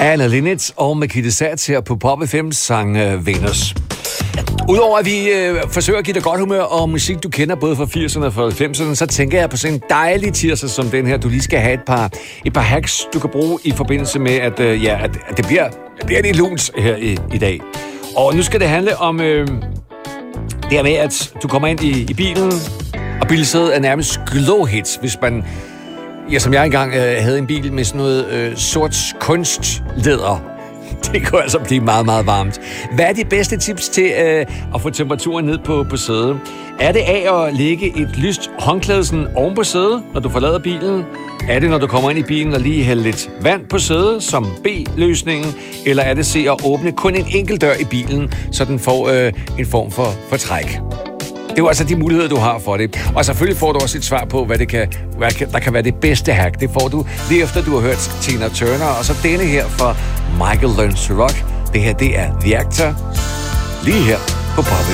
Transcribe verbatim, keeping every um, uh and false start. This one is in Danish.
Anna Linnet og Makita Sats her på Pop F M sang uh, Venus. Udover at vi øh, forsøger at give dig godt humør og musik, du kender både fra firserne og fra halvfemserne, så tænker jeg på sådan en dejlig tirsdag som den her. Du lige skal have et par, et par hacks, du kan bruge i forbindelse med, at, øh, ja, at, at det bliver, det bliver lidt luns her i, i dag. Og nu skal det handle om øh, det her med, at du kommer ind i, i bilen, og bilsædet er nærmest glowhits, hvis man... Ja, som jeg engang øh, havde en bil med sådan noget øh, sort kunstlæder. Det kunne altså blive meget, meget varmt. Hvad er de bedste tips til øh, at få temperaturen ned på, på sædet? Er det af at lægge et lyst håndklæde sådan oven på sædet, når du forlader bilen? Er det, når du kommer ind i bilen og lige hælder lidt vand på sædet, som B-løsningen? Eller er det se at åbne kun en enkelt dør i bilen, så den får øh, en form for, for træk? Det er jo altså de muligheder, du har for det. Og selvfølgelig får du også et svar på, hvad, det kan, hvad der kan være det bedste hack. Det får du lige efter, du har hørt Tina Turner. Og så denne her for Michael Learns to Rock. Det her, det er The Actor. Lige her på Pop.